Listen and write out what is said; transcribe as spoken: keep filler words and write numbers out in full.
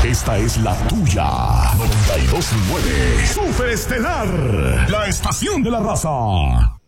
Esta es la tuya. noventa y dos punto nueve. Superestelar. La estación de la raza.